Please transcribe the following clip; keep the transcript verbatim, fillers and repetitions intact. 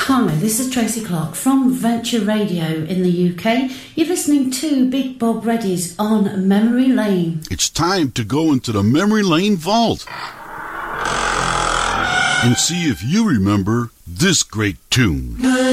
Hi, this is Tracy Clark from Venture Radio in the U K. You're listening to Big Bob Reddy's on Memory Lane. It's time to go into the Memory Lane vault and see if you remember this great tune.